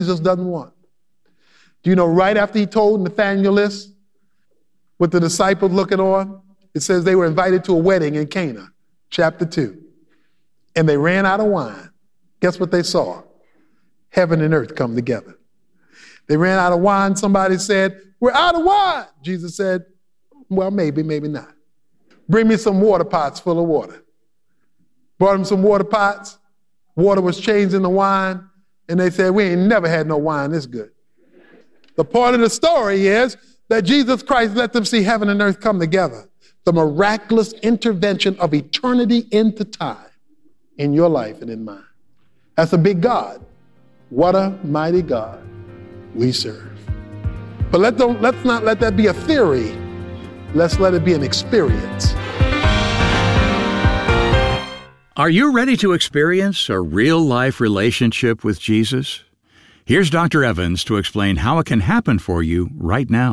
Jesus doesn't want. Do you know right after he told Nathanael this, with the disciples looking on, it says they were invited to a wedding in Cana, chapter 2. And they ran out of wine. Guess what they saw? Heaven and earth come together. They ran out of wine. Somebody said, we're out of wine. Jesus said, well, maybe, maybe not. Bring me some water pots full of water. Brought them some water pots. Water was changed into wine. And they said, we ain't never had no wine this good. The part of the story is that Jesus Christ let them see heaven and earth come together. The miraculous intervention of eternity into time in your life and in mine. That's a big God. What a mighty God we serve. But let's not let that be a theory. Let's let it be an experience. Are you ready to experience a real-life relationship with Jesus? Here's Dr. Evans to explain how it can happen for you right now.